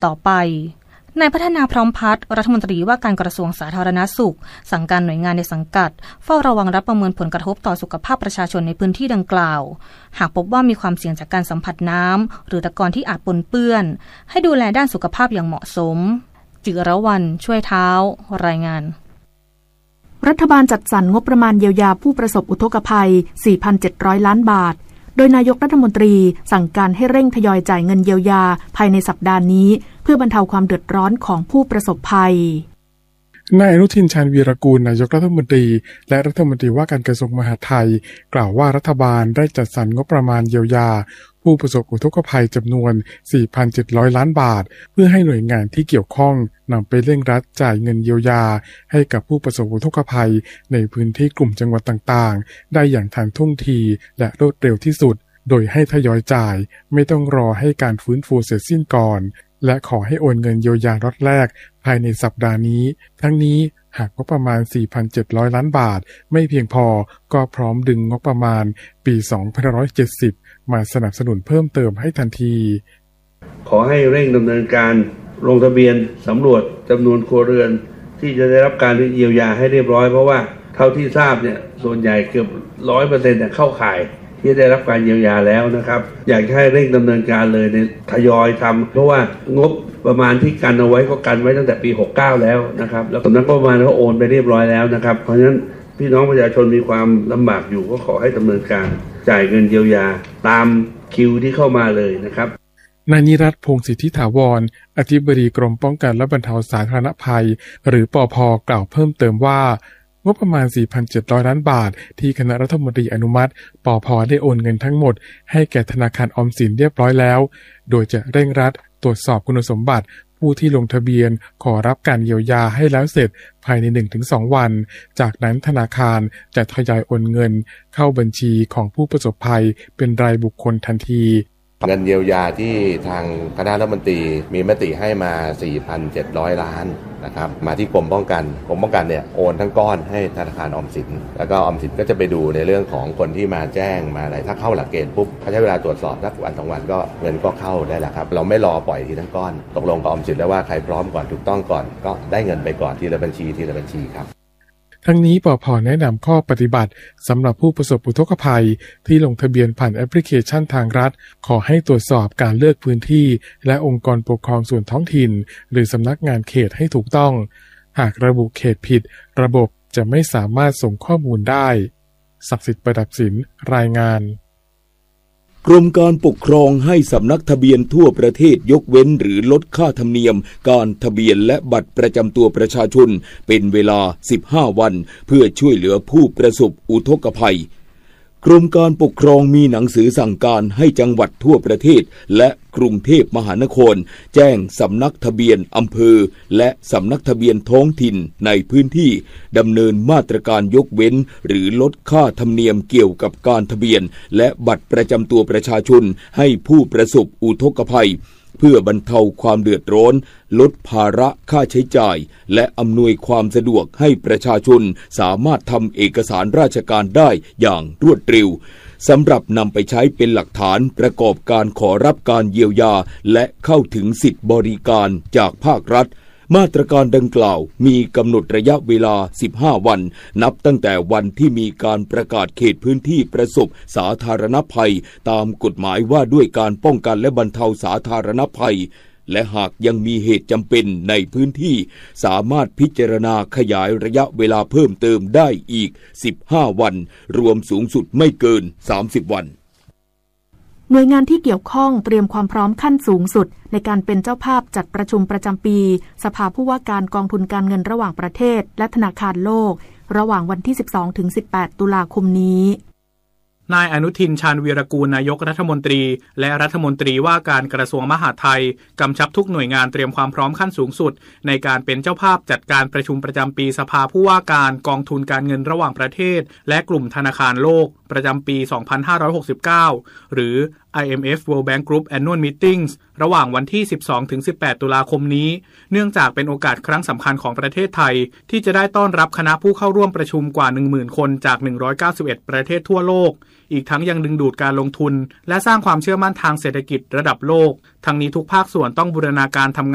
ต่อไปนายพัฒนาพร้อมพัฒน์รัฐมนตรีว่าการกระทรวงสาธารณสุขสั่งการหน่วยงานในสังกัดเฝ้าระวังและประเมินผลกระทบต่อสุขภาพประชาชนในพื้นที่ดังกล่าวหากพบว่ามีความเสี่ยงจากการสัมผัสน้ำหรือตะกอนที่อาจปนเปื้อนให้ดูแลด้านสุขภาพอย่างเหมาะสมจิรวรรณช่วยเท้ารายงานรัฐบาลจัดสรรงบประมาณเยียวยาผู้ประสบอุทกภัย 4,700 ล้านบาทโดยนายกรัฐมนตรีสั่งการให้เร่งทยอยจ่ายเงินเยียวยาภายในสัปดาห์นี้เพื่อบรรเทาความเดือดร้อนของผู้ประสบภัยนายอนุทินชาญวีรกูลนายกรัฐมนตรีและรัฐมนตรีว่าการกระทรวงมหาดไทยกล่าวว่ารัฐบาลได้จัดสรรงบประมาณเยียวยาผู้ประสบอุทกภัยจำนวน 4,700 ล้านบาทเพื่อให้หน่วยงานที่เกี่ยวข้องนำไปเร่งรัดจ่ายเงินเยียวยาให้กับผู้ประสบอุทกภัยในพื้นที่กลุ่มจังหวัดต่างๆได้อย่างทันท่วงทีและรวดเร็วที่สุดโดยให้ทยอยจ่ายไม่ต้องรอให้การฟื้นฟูเสร็จสิ้นก่อนและขอให้โอนเงินเยียวยาล็อตแรกภายในสัปดาห์นี้ทั้งนี้หากงบประมาณ 4,700 ล้านบาทไม่เพียงพอก็พร้อมดึงงบประมาณปี2570มาสนับสนุนเพิ่มเติมให้ทันทีขอให้เร่งดำเนินการลงทะเบียนสำรวจจำนวนครัวเรือนที่จะได้รับการเยียวยาให้เรียบร้อยเพราะว่าเท่าที่ทราบเนี่ยส่วนใหญ่เกือบ 100% เนี่ยเข้าข่ายที่ได้รับการเยียวยาแล้วนะครับอยากให้เร่งดำเนินการเลยในทยอยทำเพราะว่างบประมาณที่กันเอาไว้ก็กันไว้ตั้งแต่ปี69แล้วนะครับแล้วสำนักงบประมาณก็โอนไปเรียบร้อยแล้วนะครับเพราะฉะนั้นพี่น้องประชาชนมีความลำบากอยู่ก็ขอให้ดำเนินการจ่ายเงินเยียวยาตามคิวที่เข้ามาเลยนะครับนายนิรัตน์ พงษ์สิทธิถาวรอธิบดีกรมป้องกันและบรรเทาสาธารณภัยหรือปภ.กล่าวเพิ่มเติมว่างบประมาณ 4,700 ล้านบาทที่คณะรัฐมนตรีอนุมัติปภ.ได้โอนเงินทั้งหมดให้แก่ธนาคารออมสินเรียบร้อยแล้วโดยจะเร่งรัดตรวจสอบคุณสมบัติผู้ที่ลงทะเบียนขอรับการเยียวยาให้แล้วเสร็จภายใน 1-2 วันจากนั้นธนาคารจะทยอยโอนเงินเข้าบัญชีของผู้ประสบภัยเป็นรายบุคคลทันทีเงินเยียวยาที่ทางคณะรัฐมนตรีมีมติให้มา 4,700 ล้านนะครับมาที่กรมป้องกันเนี่ยโอนทั้งก้อนให้ธนาคารออมสินแล้วก็ออมสินก็จะไปดูในเรื่องของคนที่มาแจ้งมาอะไรถ้าเข้าหลักเกณฑ์ปุ๊บเขาใช้เวลาตรวจสอบสักวัน2วันก็เงินก็เข้าได้แล้วครับเราไม่รอปล่อยทีทั้งก้อนตกลงกับออมสินแล้วว่าใครพร้อมก่อนถูกต้องก่อนก็ได้เงินไปก่อนทีละบัญชีครับทั้งนี้ปภ.แนะนำข้อปฏิบัติสำหรับผู้ประสบอุทกภัยที่ลงทะเบียนผ่านแอปพลิเคชันทางรัฐขอให้ตรวจสอบการเลือกพื้นที่และองค์กรปกครองส่วนท้องถิ่นหรือสำนักงานเขตให้ถูกต้องหากระบุเขตผิดระบบจะไม่สามารถส่งข้อมูลได้ศักดิ์สิทธิ์ประดับศิลป์รายงานกรมการปกครองให้สำนักทะเบียนทั่วประเทศยกเว้นหรือลดค่าธรรมเนียมการทะเบียนและบัตรประจำตัวประชาชนเป็นเวลา15วันเพื่อช่วยเหลือผู้ประสบอุทกภัยกรมการปกครองมีหนังสือสั่งการให้จังหวัดทั่วประเทศและกรุงเทพมหานครแจ้งสำนักทะเบียนอำเภอและสำนักทะเบียนท้องถิ่นในพื้นที่ดำเนินมาตรการยกเว้นหรือลดค่าธรรมเนียมเกี่ยวกับการทะเบียนและบัตรประจำตัวประชาชนให้ผู้ประสบอุทกภัยเพื่อบรรเทาความเดือดร้อนลดภาระค่าใช้จ่ายและอำนวยความสะดวกให้ประชาชนสามารถทำเอกสารราชการได้อย่างรวดเร็วสำหรับนำไปใช้เป็นหลักฐานประกอบการขอรับการเยียวยาและเข้าถึงสิทธิบริการจากภาครัฐมาตรการดังกล่าวมีกำหนดระยะเวลา15วันนับตั้งแต่วันที่มีการประกาศเขตพื้นที่ประสบสาธารณภัยตามกฎหมายว่าด้วยการป้องกันและบรรเทาสาธารณภัยและหากยังมีเหตุจำเป็นในพื้นที่สามารถพิจารณาขยายระยะเวลาเพิ่มเติมได้อีก15วันรวมสูงสุดไม่เกิน30วันหน่วยงานที่เกี่ยวข้องเตรียมความพร้อมขั้นสูงสุดในการเป็นเจ้าภาพจัดประชุมประจำปีสภาผู้ว่าการกองทุนการเงินระหว่างประเทศและธนาคารโลกระหว่างวันที่ 12-18 ตุลาคมนี้นายอนุทินชาญวีรกูลนายกรัฐมนตรีและรัฐมนตรีว่าการกระทรวงมหาดไทยกำชับทุกหน่วยงานเตรียมความพร้อมขั้นสูงสุดในการเป็นเจ้าภาพจัดการประชุมประจำปีสภาผู้ว่าการกองทุนการเงินระหว่างประเทศและกลุ่มธนาคารโลกประจำปี 2569 หรือ IMF World Bank Group Annual Meetings ระหว่างวันที่ 12-18 ตุลาคมนี้เนื่องจากเป็นโอกาสครั้งสำคัญของประเทศไทยที่จะได้ต้อนรับคณะผู้เข้าร่วมประชุมกว่า 10,000 คนจาก 191 ประเทศทั่วโลกอีกทั้งยังดึงดูดการลงทุนและสร้างความเชื่อมั่นทางเศรษฐกิจระดับโลกทั้งนี้ทุกภาคส่วนต้องบูรณาการทำ